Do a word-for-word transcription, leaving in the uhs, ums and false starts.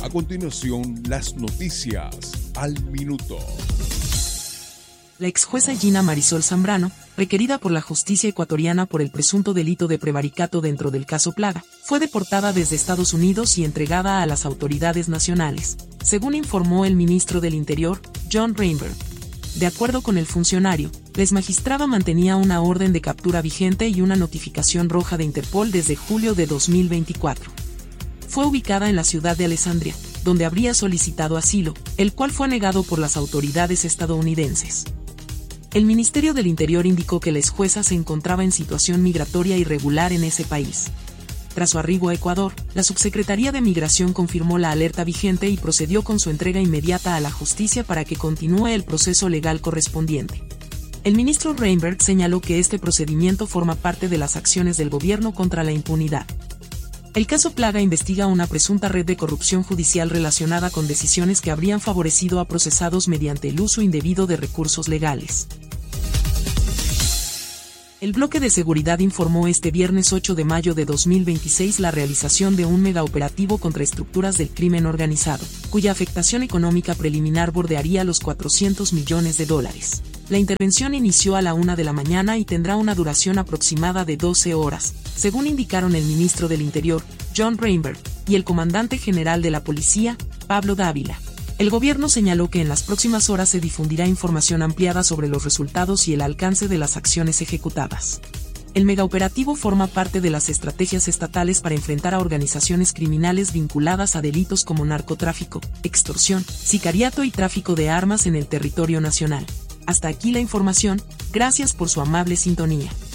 A continuación, las noticias al minuto. La ex jueza Gina Marisol Zambrano, requerida por la justicia ecuatoriana por el presunto delito de prevaricato dentro del caso Plaga, fue deportada desde Estados Unidos y entregada a las autoridades nacionales, según informó el ministro del Interior, John Rainberg. De acuerdo con el funcionario, la exmagistrada mantenía una orden de captura vigente y una notificación roja de Interpol desde julio de dos mil veinticuatro. Fue ubicada en la ciudad de Alessandria, donde habría solicitado asilo, el cual fue negado por las autoridades estadounidenses. El Ministerio del Interior indicó que la exjueza se encontraba en situación migratoria irregular en ese país. Tras su arribo a Ecuador, la Subsecretaría de Migración confirmó la alerta vigente y procedió con su entrega inmediata a la justicia para que continúe el proceso legal correspondiente. El ministro Rainberg señaló que este procedimiento forma parte de las acciones del gobierno contra la impunidad. El caso Plaga investiga una presunta red de corrupción judicial relacionada con decisiones que habrían favorecido a procesados mediante el uso indebido de recursos legales. El bloque de seguridad informó este viernes ocho de mayo de dos mil veintiséis la realización de un megaoperativo contra estructuras del crimen organizado, cuya afectación económica preliminar bordearía los cuatrocientos millones de dólares. La intervención inició a la una de la mañana y tendrá una duración aproximada de doce horas, según indicaron el ministro del Interior, John Rainberg, y el comandante general de la policía, Pablo Dávila. El gobierno señaló que en las próximas horas se difundirá información ampliada sobre los resultados y el alcance de las acciones ejecutadas. El megaoperativo forma parte de las estrategias estatales para enfrentar a organizaciones criminales vinculadas a delitos como narcotráfico, extorsión, sicariato y tráfico de armas en el territorio nacional. Hasta aquí la información, gracias por su amable sintonía.